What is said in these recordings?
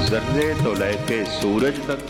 जर्रे तो लैके सूरज तक,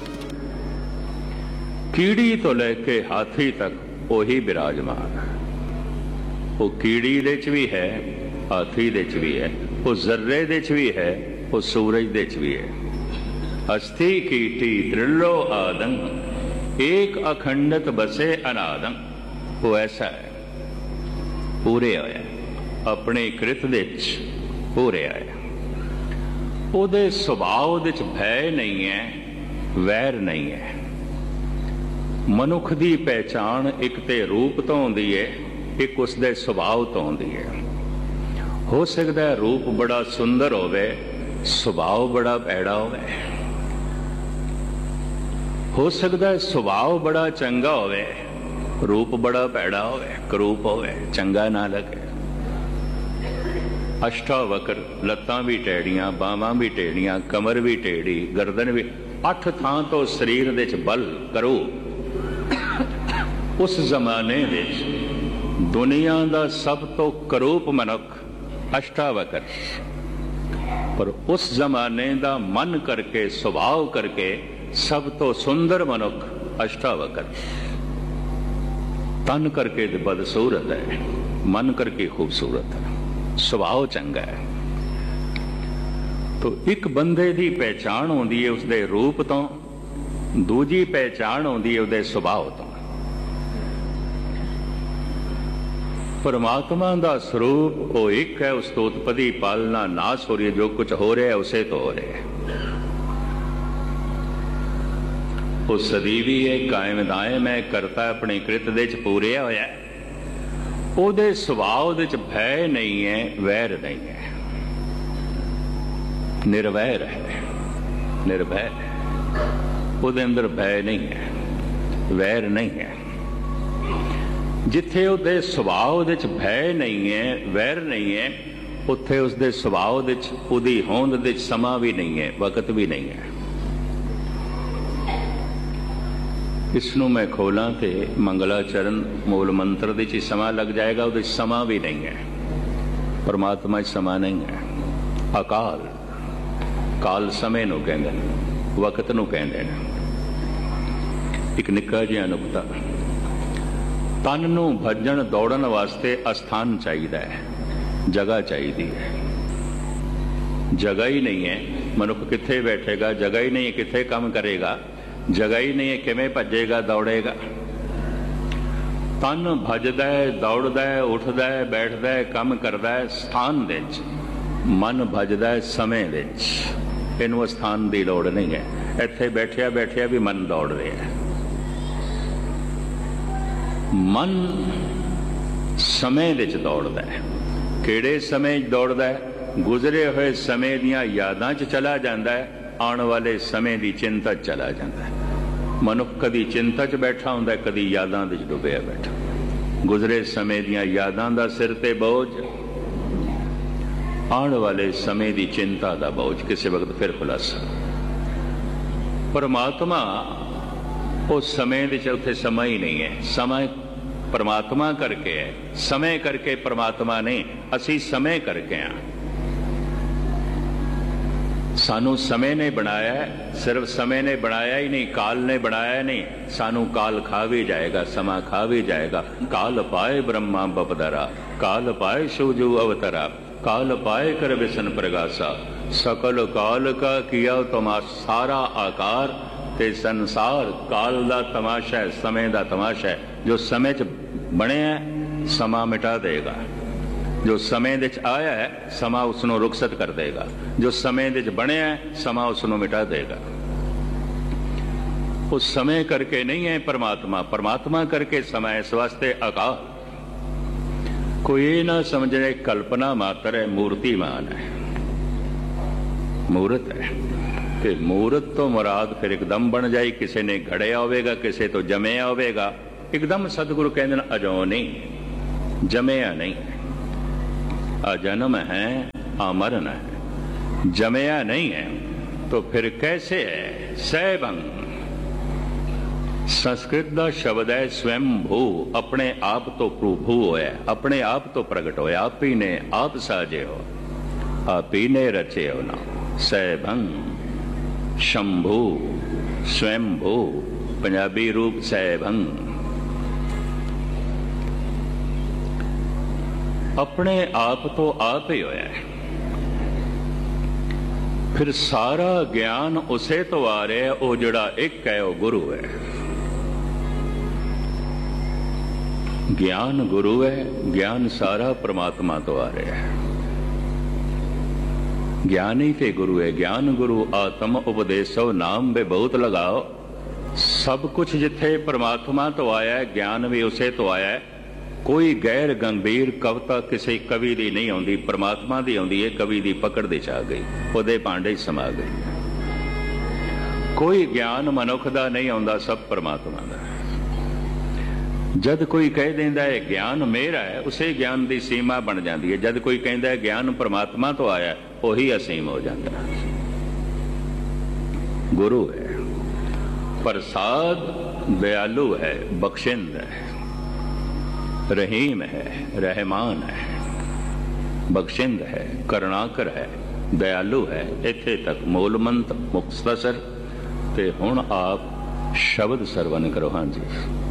कीड़ी तो लैके हाथी तक वही विराजमान। वो कीड़ी दे च भी है, हाथी दे च भी है, वो जर्रे दे च भी है, वो सूरज दे च भी है। अस्थि कीटी त्रिलो आदं, एक अखंडत बसे अनादं। वो ऐसा है, पूरे होया अपने कृत दे पूरे आया। ਉਹਦੇ ਸੁਭਾਅ ਦੇ ਚ ਭੈ ਨਹੀਂ ਹੈ, ਵੈਰ ਨਹੀਂ ਹੈ। ਮਨੁੱਖ ਦੀ ਪਹਿਚਾਣ ਇੱਕ ਤੇ ਰੂਪ ਤੋਂ ਹੁੰਦੀ ਹੈ, ਇੱਕ ਉਸਦੇ ਸੁਭਾਅ ਤੋਂ ਹੁੰਦੀ ਹੈ। ਹੋ ਸਕਦਾ ਹੈ ਰੂਪ ਬੜਾ ਸੁੰਦਰ ਹੋਵੇ, ਸੁਭਾਅ ਬੜਾ ਭੈੜਾ ਹੋਵੇ। ਹੋ ਸਕਦਾ ਹੈ ਸੁਭਾਅ ਬੜਾ ਚੰਗਾ ਹੋਵੇ, ਰੂਪ ਬੜਾ ਭੈੜਾ ਹੋਵੇ, ਕਰੂਪ ਹੋਵੇ, ਚੰਗਾ ਨਾ ਲੱਗੇ। अष्टावक्र, लत्तां भी टेढ़ियां, बावां भी टेढ़ियां, कमर भी टेढ़ी, गर्दन भी, 8 थां तो शरीर दे च बल करो। उस जमाने विच दुनिया दा सब तो करूप मनुख अष्टावक्र, पर उस जमाने दा मन करके सुभाव करके सब तो सुंदर मनुख अष्टावक्र। तन करके बदसूरत है, मन करके खूबसूरत है, ਸੁਭਾਅ ਚੰਗਾ ਹੈ। तो एक बंदे की पहचान होंदी है उसके रूप तो, दूजी पहचान होंदी है उसके सुभाव तो। परमात्मा का स्वरूप वो एक है, उस तो उत्पत्ति पालना नाश हो रही है, जो कुछ हो रहा है उसे तो हो रहा है। वो सदीवी है, कायम दायम है, करता अपने कृत दे च पूरे होया है। ਉਹਦੇ ਸੁਭਾਅ ਦੇ ਚ ਭੈ ਨਹੀਂ ਹੈ, ਵੈਰ ਨਹੀਂ ਹੈ, ਨਿਰਵੈਰ ਹੈ, ਨਿਰਭੈ। ਉਹਦੇ ਅੰਦਰ ਭੈ ਨਹੀਂ ਹੈ, ਵੈਰ ਨਹੀਂ ਹੈ। ਜਿੱਥੇ ਉਹਦੇ ਸੁਭਾਅ ਦੇ ਚ ਭੈ ਨਹੀਂ ਹੈ, ਵੈਰ ਨਹੀਂ ਹੈ, ਉੱਥੇ ਉਸਦੇ ਸੁਭਾਅ ਦੇ ਚ, ਉਹਦੀ ਹੋਂਦ ਦੇ ਚ ਸਮਾਂ ਵੀ ਨਹੀਂ ਹੈ, ਵਕਤ ਵੀ ਨਹੀਂ ਹੈ। इसनू मैं खोला तो मंगलाचरण मूल मंत्र दे च समा लग जाएगा, वो समा भी नहीं है। परमात्मा समा नहीं है। अकाल, काल समय नूं कहंदे ने, वक्त नूं कहंदे ने। एक निक्का जिहा नुकता, तन नूं भजन दौड़न वास्ते अस्थान चाहिए है, जगह चाहिए है। जगह ही नहीं है, मनुख कित्थे बैठेगा, जगह ही नहीं है, कित्थे काम करेगा, जगह ही नहीं है, किवें भजेगा दौड़ेगा। तन भजदा है, दौड़दा है, उठदा है, बैठदा है, काम करदा है स्थान दे च। मन भजदा है समय दे च। इनू स्थान की लोड़ नहीं है, इत्थे बैठिया बैठिया भी मन दौड़ रहा है। मन समय दे च दौड़दा है। किहड़े समय दौड़दा है? गुजरे हुए समय दियां यादां च चला जांदा है, आने वाले समय की चिंता चला जाता है। मनुख कदी चिंता च बैठा होंदा है, कदी यादां दे डुबिया बैठा। गुजरे समय दियां यादां दा सिर ते बोझ, आने वाले समय की चिंता का बोझ, किसी वक्त फिर खुलासा। परमात्मा उस समय दे च उत्थे समय ही नहीं है। समय परमात्मा करके है, समय करके परमात्मा नहीं, असी समय करके हाँ। सानू समय ने बनाया है, सिर्फ समय ने बनाया ही नहीं, काल ने बनाया नहीं। सानू काल खा भी जाएगा, समा खा भी जाएगा। काल पाए ब्रह्मा बपदरा, काल पाए शिवजू अवतरा, काल पाए कर विसन प्रगासा, सकल काल का किया तमाशा। सारा आकार ते संसार काल दा तमाशा है, समय दा तमाशा है। जो समय च बने है, समा मिटा देगा। जो समय दे च आया है, समा उसनों रुखसत कर देगा। जो समय दे च बने है, समा उसनों मिटा देगा। उस समय करके नहीं है परमात्मा, परमात्मा करके समय। इस वास्ते अकाल। कोई ना समझे कल्पना मात्र है, मूर्तिमान है, मूर्त है। कि मूर्त तो मुराद फिर एकदम बन जाए, किसी ने घड़िया होवेगा, किसी तो जमया होवेगा। एकदम सतगुरु कहते अजो नहीं, जमया नहीं, अजन्म है, अमरन है, जमया नहीं है। तो फिर कैसे है? सैभंग संस्कृत का शब्द है स्वयंभू, अपने आप तो प्रभु होया, अपने आप तो प्रगट होया। आप ही ने आप साजे हो, आप ही ने रचे हो ना। सैभंग शंभू स्वयंभू पंजाबी रूप सैभंग। अपने आप तो आप ही होया है। फिर सारा ज्ञान उसे तो आ रहा है, वो जिहड़ा एक है वो गुरु है। ज्ञान गुरु है, ज्ञान सारा परमात्मा तो आ रहा है। ज्ञान ही ते गुरु है। ज्ञान गुरु आत्म उपदेशो नाम बे बहुत लगाओ। सब कुछ जिथे परमात्मा तो आया है, ज्ञान भी उसे तो आया है। कोई गैर गंभीर कविता किसी कवि की नहीं आती, परमात्मा की आती है। कवि की पकड़ दे आ गई, उहदे भांडे समा गई। कोई ज्ञान मनुख का नहीं आता, सब परमात्मा का। जद कोई कह देंदा है ज्ञान मेरा है, उसे ज्ञान की सीमा बन जाती है। जद कोई कहता है ज्ञान परमात्मा तो आया, वही असीम हो जाता है। गुरु है, प्रसाद दयालु है, बख्शिंद है, रहीम है, रहमान है, बख्शिंद है, करुणाकर है, दयालु है। इत्थे तक मूलमंत मुख्तसर। ते हुण आप शब्द सरवण करो। हाँ जी।